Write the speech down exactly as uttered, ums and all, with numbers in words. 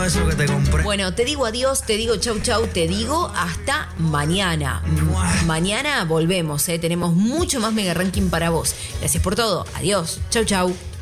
No, eso es lo que te compré. Bueno, te digo adiós, te digo chau chau, te digo hasta mañana. Mañana volvemos, ¿eh? Tenemos mucho más Mega Ranking para vos. Gracias por todo. Adiós. Chau chau.